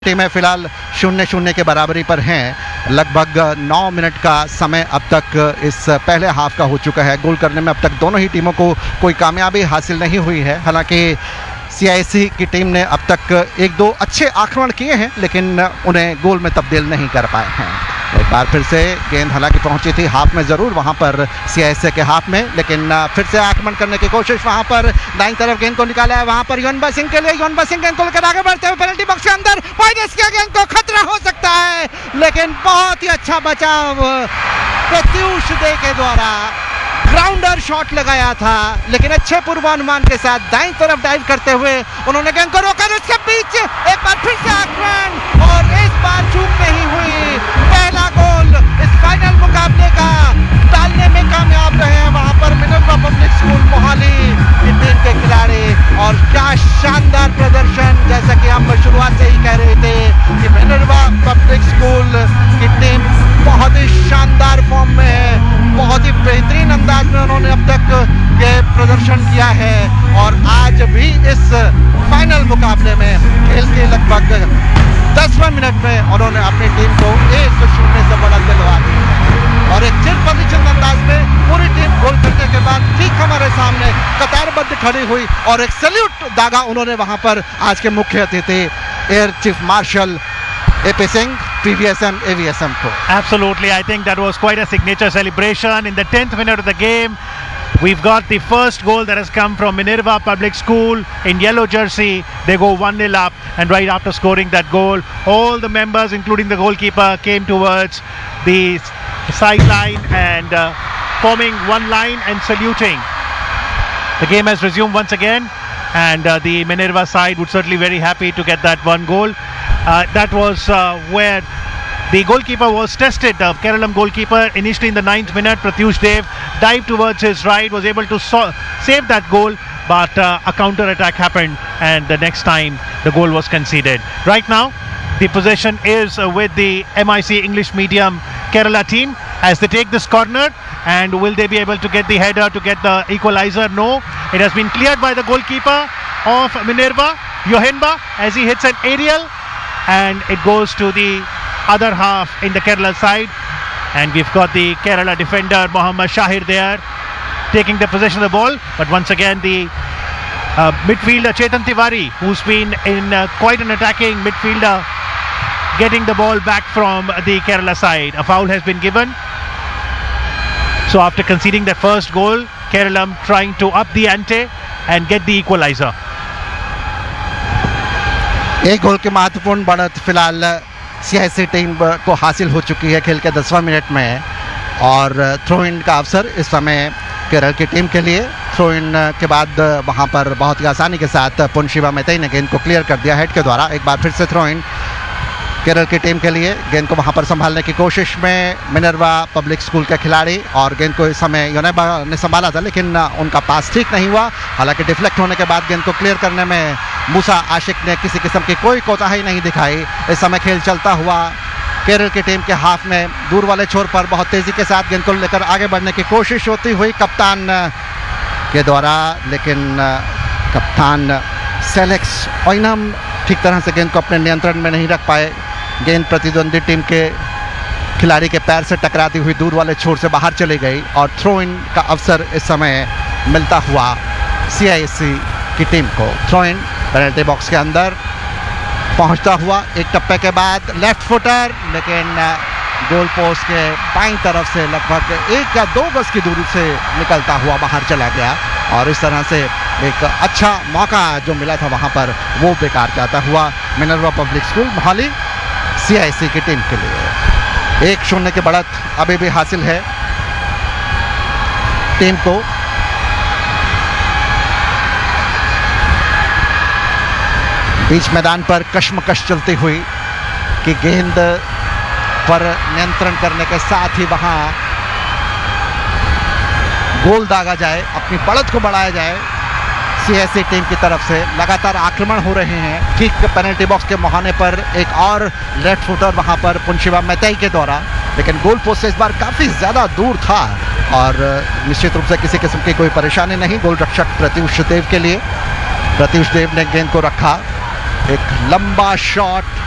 टीमें फिलहाल 0-0 के बराबरी पर हैं। लगभग 9 मिनट का समय अब तक इस पहले हाफ का हो चुका है। गोल करने में अब तक दोनों ही टीमों को कोई कामयाबी हासिल नहीं हुई है। हालांकि CISC की टीम ने अब तक 1-2 अच्छे आक्रमण किए हैं, लेकिन उन्हें गोल में तब्दील नहीं कर पाए हैं। एक बार फिर से गेंद हालांकि पहुंची थी हाफ में ज़रूर वहां पर CISC के हाफ में, लेकिन फिर से आक्रमण करने की कोशिश वहां पर दाईं तरफ गेंद को निकाला है। वहां पर योनबा सिंह के लिए, योनबा सिंह गेंद को लेकर आगे बढ़ते हुए पेनल्टी बॉक्स के अंदर माइनस किया, गेंद को खतरा हो सकता है, लेकिन बहुत ही अच्छा बचाव प्रत्युष दे के द्वारा ग्राउंडर शॉट लगाया था, लेकिन अच्छे पूर्वानुमान के साथ दाईं तरफ डाइव करते हुए उन्होंने गेंद को रोका। उसके बीच एक बार फिर से आक्रमण और इस बार चूक नहीं हुई। पहला गोल इस फाइनल मुकाबले का डालने में कामयाब रहे हैं वहां पर मिनर्वा पब्लिक स्कूल मोहाली की टीम के खिलाड़ी। और क्या शानदार प्रदर्शन, जैसा कि हम शुरुआत से ही कह रहे थे कि मिनर्वा पब्लिक स्कूल की टीम बहुत ही शानदार फॉर्म में है, बहुत ही बेहतरीन अंदाज में उन्होंने अब तक ये प्रदर्शन किया है। और आज भी इस फाइनल मुकाबले में खेल के लगभग 10वें मिनट में उन्होंने अपनी टीम को 1-0 से बढ़त दिलवा दी है। और एक चिर परिचित अंदाज में पूरी टीम गोल करने के बाद ठीक हमारे सामने कतारबद्ध खड़ी हुई और एक सैल्यूट दागा उन्होंने वहां पर आज के मुख्य अतिथि air chief marshal AP Singh, PVSM, AVSM को। Absolutely, I think that was quite a signature celebration. In the 10th minute of the game, we've got the first goal that has come from Minerva Public School in yellow jersey. They go 1-0 up, and right after scoring that goal, all the members, including the goalkeeper, came towards the sideline and forming one line and saluting. The game has resumed once again, and the Minerva side would certainly be very happy to get that one goal. That was where the goalkeeper was tested. The Keralam goalkeeper initially in the 9th minute, Pratyush Dev dived towards his right, was able to save that goal, but a counter attack happened and the next time the goal was conceded. Right now the possession is with the MIC English medium Kerala team as they take this corner, and will they be able to get the header to get the equalizer? No, it has been cleared by the goalkeeper of Minerva, Yohenba, as he hits an aerial, and it goes to the other half in the Kerala side, and we've got the Kerala defender Mohammad Shahir there taking the possession of the ball. But once again the midfielder Chetan Tiwari, who's been in quite an attacking midfielder, getting the ball back from the Kerala side. A foul has been given. So after conceding the first goal, Keralam trying to up the ante and get the equalizer. एक गोल की महत्वपूर्ण बढ़त फिलहाल CISC team को हासिल हो चुकी है खेल के 10वें मिनट में, और थ्रो इन का अवसर इस समय केरल की टीम के लिए। थ्रो इन के बाद वहां पर बहुत ही आसानी के साथ पुनशिवा मेतई ने गेंद को क्लियर कर दिया हेड के द्वारा। एक बार फिर से थ्रो इन केरल की टीम के लिए। गेंद को वहां पर संभालने की कोशिश में मिनर्वा पब्लिक स्कूल के खिलाड़ी, और गेंद को इस समय योनेबा ने संभाला था, लेकिन उनका पास ठीक नहीं हुआ। हालांकि डिफ्लेक्ट होने के बाद गेंद को क्लियर करने में मूसा आशिक ने किसी किस्म की कोई कोताही नहीं दिखाई। इस समय खेल चलता हुआ केरल की टीम के हाफ में दूर वाले छोर पर बहुत तेजी के साथ गेंद को लेकर आगे बढ़ने की कोशिश होती हुई कप्तान के द्वारा, लेकिन कप्तान सेलेक्स ओइनम ठीक तरह से गेंद को अपने नियंत्रण में नहीं रख पाए। गेंद प्रतिद्वंदी टीम के खिलाड़ी के पैर से टकराती हुई दूर वाले छोर से बाहर चली गई, और थ्रो इन का अवसर इस समय मिलता हुआ CISC की टीम को। थ्रो इन पेनल्टी बॉक्स के अंदर पहुंचता हुआ एक टप्पे के बाद लेफ्ट फुटर, लेकिन गोल पोस्ट के बाईं तरफ से लगभग 1 या 2 गज की दूरी से निकलता हुआ बाहर चला गया, और इस तरह से एक अच्छा मौका जो मिला था वहां पर वो बेकार जाता हुआ Minerva public school Mohali CISC की टीम के लिए। 1-0 की बढ़त अभी भी हासिल है टीम को। बीच मैदान पर कश्मकश चलती हुई कि गेंद पर नियंत्रण करने के साथ ही वहां गोल दागा जाए, अपनी बढ़त को बढ़ाया जाए। CISC टीम की तरफ से लगातार आक्रमण हो रहे हैं ठीक पेनल्टी बॉक्स के मुहाने पर। एक और लेफ्ट फुटर वहां पर पुनशिवा मेतई के द्वारा, लेकिन गोल पोस्ट से इस बार काफ़ी ज़्यादा दूर था, और निश्चित रूप से किसी किस्म की कोई परेशानी नहीं गोल रक्षक प्रत्युष देव के लिए। प्रत्युष देव ने गेंद को रखा, एक लंबा शॉट